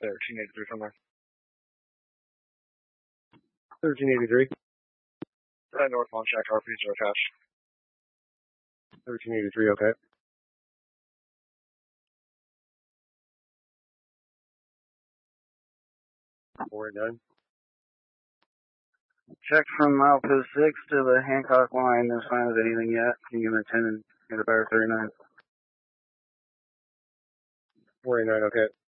1383 from there. 1383. North Long Shack, RPs are attached. 1383, okay. Four 9. Check from Outpost 6 to the Hancock line. No sign of anything yet. Can you give him a 10 and get a better 39? 489, okay.